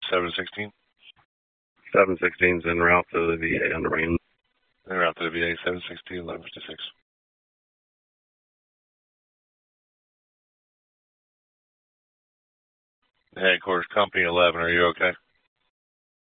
716? 716's en route to the VA on the range. En route to the VA, 716, 1156. Headquarters, Company 11, are you okay?